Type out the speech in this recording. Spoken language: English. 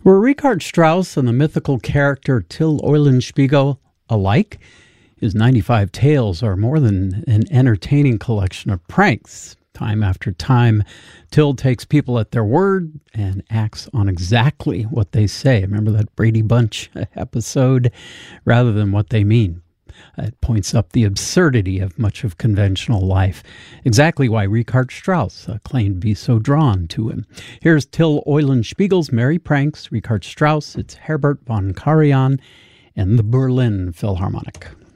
Were Richard Strauss and the mythical character Till Eulenspiegel alike? His 95 tales are more than an entertaining collection of pranks. Time after time, Till takes people at their word and acts on exactly what they say. Remember that Brady Bunch episode? Rather than what they mean. It points up the absurdity of much of conventional life. Exactly why Richard Strauss claimed to be so drawn to him. Here's Till Eulenspiegel's Merry Pranks, Richard Strauss, it's Herbert von Karajan, and the Berlin Philharmonic.